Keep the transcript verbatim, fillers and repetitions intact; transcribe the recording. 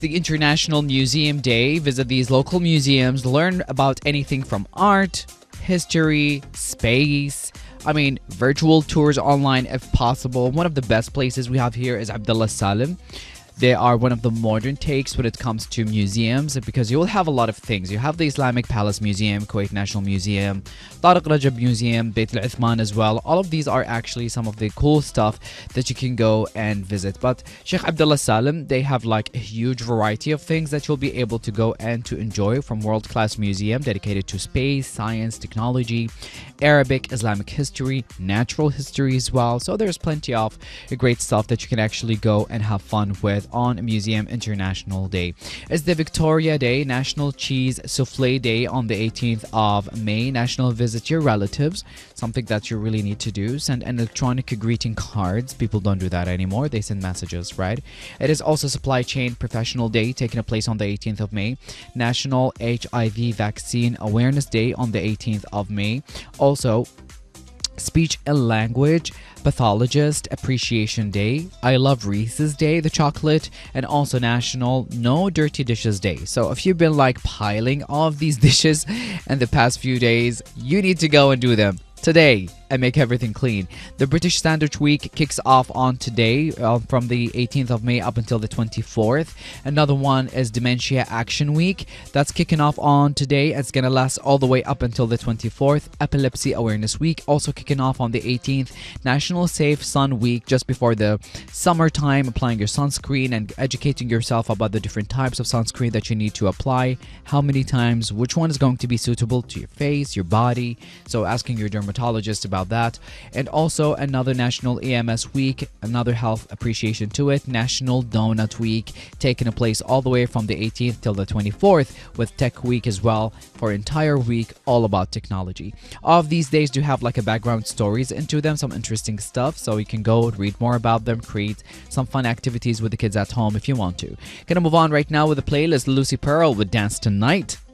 The International Museum Day. Visit these local museums, learn about anything from art, history, space. I mean, virtual tours online if possible. One of the best places we have here is Abdullah Salim. They are one of the modern takes when it comes to museums because you will have a lot of things. You have the Islamic Palace Museum, Kuwait National Museum, Tariq Rajab Museum, Beit Al Uthman as well. All of these are actually some of the cool stuff that you can go and visit. But Sheikh Abdullah Salim, they have like a huge variety of things that you'll be able to go and to enjoy from world-class museum dedicated to space, science, technology, Arabic, Islamic history, natural history as well. So there's plenty of great stuff that you can actually go and have fun with on Museum International Day. It's the Victoria Day, National Cheese Souffle Day on the eighteenth of May, National Visit Your Relatives, something that you really need to do. Send an electronic greeting cards. People don't do that anymore. They send messages, right? It is also Supply Chain Professional Day, taking place on the eighteenth of May, National H I V Vaccine Awareness Day on the eighteenth of May. Also, Speech and Language Pathologist Appreciation Day, I Love Reese's Day, the chocolate, and also National No Dirty Dishes Day. So if you've been like piling all of these dishes in the past few days, you need to go and do them today and make everything clean. The British Standard Week kicks off on today uh, from the eighteenth of May up until the twenty-fourth. Another one is Dementia Action Week. That's kicking off on today. It's going to last all the way up until the twenty-fourth. Epilepsy Awareness Week also kicking off on the eighteenth. National Safe Sun Week, just before the summertime, applying your sunscreen and educating yourself about the different types of sunscreen that you need to apply, how many times, which one is going to be suitable to your face, your body. So asking your dermatologist about that. And also another National E M S Week, another health appreciation to it. National Donut Week, taking place all the way from the eighteenth till the twenty-fourth, with Tech Week as well for entire week, all about technology. All of these days do have like a background stories into them, some interesting stuff, so you can go read more about them, create some fun activities with the kids at home if you want to. Gonna move on right now with the playlist. Lucy Pearl with Dance Tonight.